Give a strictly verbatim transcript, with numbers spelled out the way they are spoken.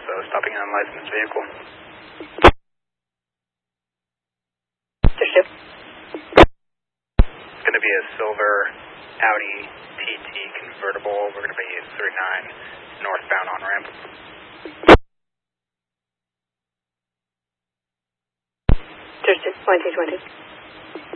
also stopping an unlicensed vehicle. Ship. It's going to be a silver Audi T T convertible. We're going to be thirty-nine northbound on ramp. Six, one two twenty.